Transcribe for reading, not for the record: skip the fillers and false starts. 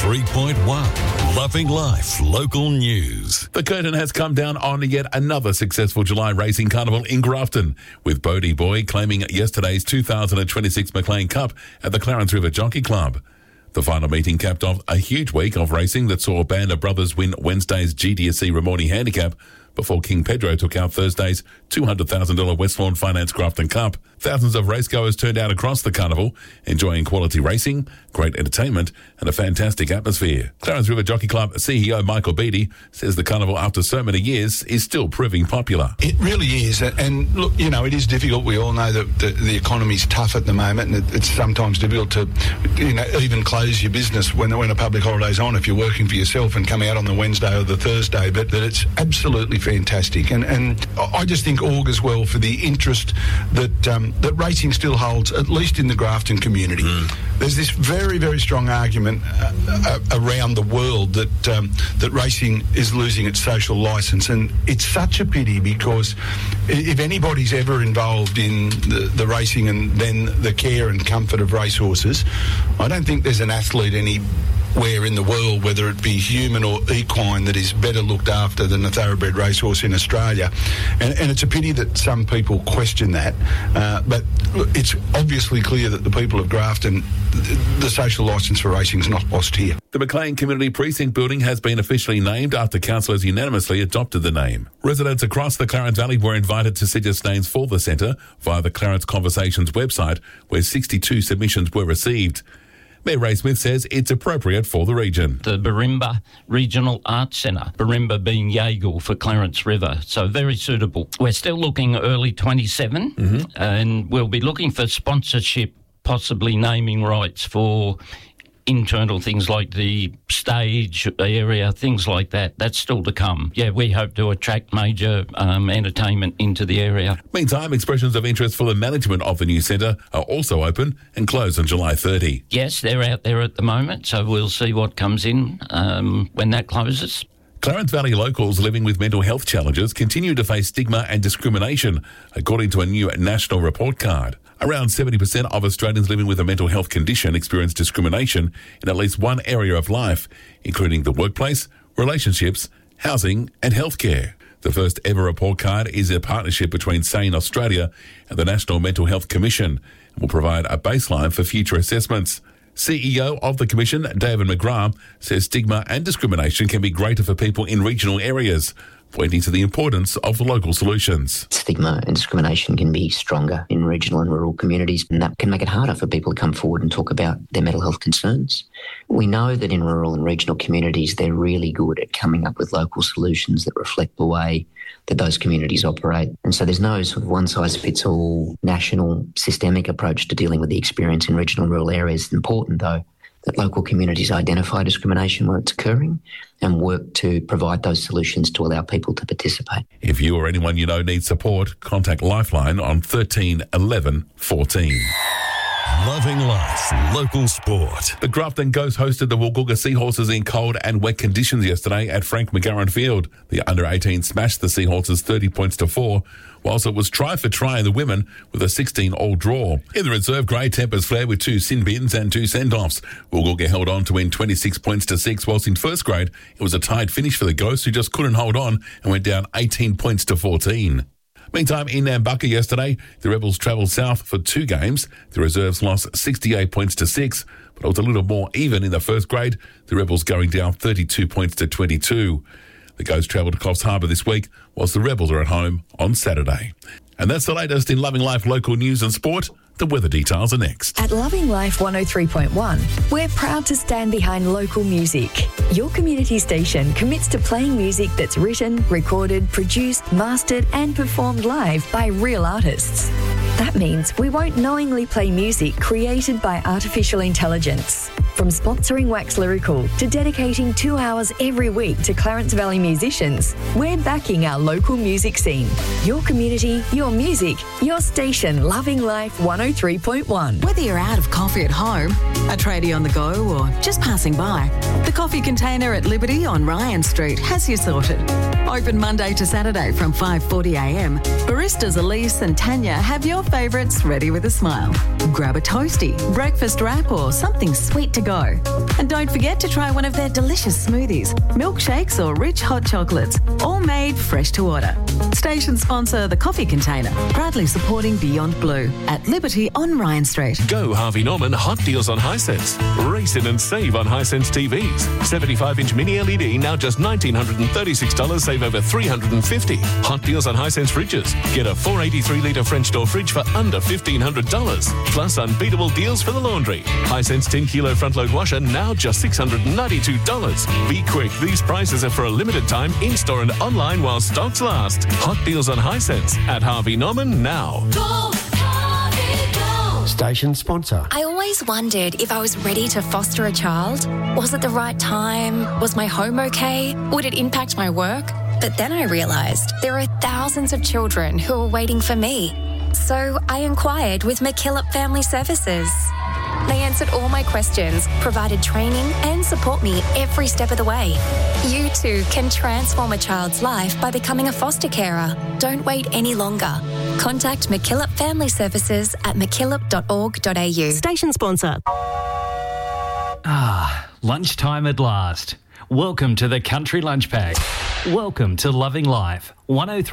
103.1 Loving Life Local News. The curtain has come down on yet another successful July racing carnival in Grafton, with Bodie Boy claiming yesterday's 2026 Maclean Cup at the Clarence River Jockey Club. The final meeting capped off a huge week of racing that saw Banda Brothers win Wednesday's GDSC Ramornie Handicap before King Pedro took out Thursday's $200,000 Westlawn Finance Grafton Cup. Thousands of racegoers turned out across the carnival, enjoying quality racing, great entertainment and a fantastic atmosphere. Clarence River Jockey Club CEO Michael Beattie says the carnival, after so many years, is still proving popular. It really is, and look, you know, it is difficult. We all know that the economy's tough at the moment, and it's sometimes difficult to, you know, even close your business when a public holiday's on if you're working for yourself and come out on the Wednesday or the Thursday, but that it's absolutely fantastic, and I just think augurs well for the interest that racing still holds, at least in the Grafton community. There's this very, very strong argument around the world that racing is losing its social licence, and it's such a pity, because if anybody's ever involved in the racing and then the care and comfort of racehorses, I don't think there's an athlete anywhere in the world, whether it be human or equine, that is better looked after than a thoroughbred racehorse in Australia. And it's a pity that some people question that, but it's obviously clear that the people of Grafton, the social licence for racing is not lost here. The Maclean Community Precinct building has been officially named after councillors unanimously adopted the name. Residents across the Clarence Valley were invited to suggest names for the centre via the Clarence Conversations website, where 62 submissions were received. Mayor Ray Smith says it's appropriate for the region. The Barimba Regional Arts Centre, Barimba being Yagle for Clarence River, so very suitable. We're still looking early 27, and we'll be looking for sponsorship, possibly naming rights for internal things like the stage area, things like that. That's still to come. Yeah, we hope to attract major entertainment into the area. Meantime, expressions of interest for the management of the new centre are also open and close on July 30. Yes, they're out there at the moment, so we'll see what comes in when that closes. Clarence Valley locals living with mental health challenges continue to face stigma and discrimination, according to a new national report card. Around 70% of Australians living with a mental health condition experience discrimination in at least one area of life, including the workplace, relationships, housing and healthcare. The first ever report card is a partnership between SANE Australia and the National Mental Health Commission and will provide a baseline for future assessments. CEO of the Commission, David McGrath, says stigma and discrimination can be greater for people in regional areas, pointing to the importance of local solutions. Stigma and discrimination can be stronger in regional and rural communities, and that can make it harder for people to come forward and talk about their mental health concerns. We know that in rural and regional communities, they're really good at coming up with local solutions that reflect the way that those communities operate. And so there's no sort of one-size-fits-all national systemic approach to dealing with the experience in regional and rural areas. It's important, though, that local communities identify discrimination where it's occurring and work to provide those solutions to allow people to participate. If you or anyone you know needs support, contact Lifeline on 13 11 14. Loving life, local sport. The Grafton Ghosts hosted the Woolgoolga Seahorses in cold and wet conditions yesterday at Frank McGarren Field. The under-18 smashed the Seahorses 30 points to 4, whilst it was try for try in the women with a 16-all draw. In the reserve grade, tempers flared with 2 sin bins and 2 send-offs. Woolgoolga held on to win 26 points to 6, whilst in first grade it was a tied finish for the Ghosts, who just couldn't hold on and went down 18 points to 14. Meantime, in Nambucca yesterday, the Rebels travelled south for 2 games. The reserves lost 68 points to 6, but it was a little more even in the first grade, the Rebels going down 32 points to 22. The Ghosts travel to Coffs Harbour this week, whilst the Rebels are at home on Saturday. And that's the latest in Loving Life local news and sport. The weather details are next. At Loving Life 103.1, we're proud to stand behind local music. Your community station commits to playing music that's written, recorded, produced, mastered and performed live by real artists. That means we won't knowingly play music created by artificial intelligence. From sponsoring Wax Lyrical to dedicating 2 hours every week to Clarence Valley musicians, we're backing our local music scene. Your community, your music, your station, Loving Life 103.1. Whether you're out of coffee at home, a tradie on the go, or just passing by, the coffee container at Liberty on Ryan Street has you sorted. Open Monday to Saturday from 5:40am. Baristas Elise and Tanya have your favourites ready with a smile. Grab a toasty, breakfast wrap or something sweet to go. And don't forget to try one of their delicious smoothies, milkshakes or rich hot chocolates, all made fresh to order. Station sponsor The Coffee Container, proudly supporting Beyond Blue at Liberty on Ryan Street. Go Harvey Norman hot deals on Hisense. Race in and save on Hisense TVs. 75-inch mini LED now just $1,936, save over $350. Hot deals on Hisense fridges. Get a 483-litre French door fridge for under $1,500. Plus unbeatable deals for the laundry. Hisense 10-kilo front-load washer now just $692. Be quick, these prices are for a limited time in-store and online while stocks last. Hot deals on Hisense at Harvey Norman now. Station sponsor. I always wondered if I was ready to foster a child. Was it the right time? Was my home okay? Would it impact my work? But then I realised there are thousands of children who are waiting for me. So I inquired with McKillop Family Services. They answered all my questions, provided training and support me every step of the way. You too can transform a child's life by becoming a foster carer. Don't wait any longer. Contact McKillop Family Services at mckillop.org.au. Station sponsor. Lunchtime at last. Welcome to the Country Lunch Pack. Welcome to Loving Life. 103.